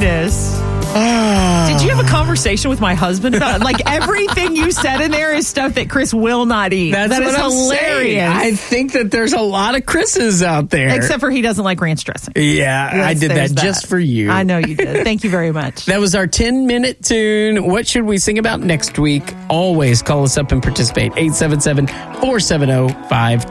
goodness. Did you have a conversation with my husband about it? Like everything you said in there is stuff that Chris will not eat. That is hilarious. I think that there's a lot of Chris's out there. Except for he doesn't like ranch dressing. Yeah, I did that just for you. I know you did. Thank you very much. That was our 10-minute tune. What should we sing about next week? Always call us up and participate. 877-470-52